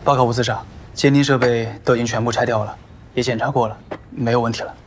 报告吴司长，监听设备都已经全部拆掉了，也检查过了，没有问题了。